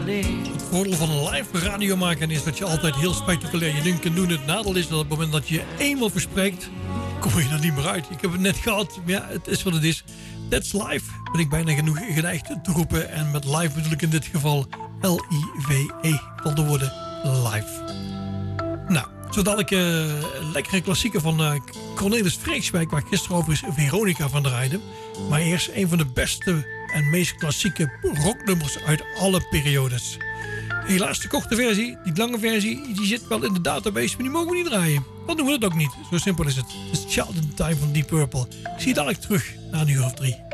Het voordeel van een live radio maken is dat je altijd heel spectaculair je ding kunt doen. Het nadeel is dat op het moment dat je eenmaal verspreekt, kom je er niet meer uit. Ik heb het net gehad, maar ja, het is wat het is. That's live, ben ik bijna genoeg geneigd te roepen. En met live bedoel ik in dit geval L-I-V-E, van de woorden live. Nou, zo dadelijk een lekkere klassieker van Cornelis Vreeswijk, waar ik gisteren overigens Veronica van draaide. Maar eerst een van de beste en meest klassieke rocknummers uit alle periodes. Helaas de korte versie, die lange versie, die zit wel in de database, maar die mogen we niet draaien. Dan doen we het ook niet, zo simpel is het. Het is Child in Time van Deep Purple. Ik zie je dadelijk terug na een uur of 3.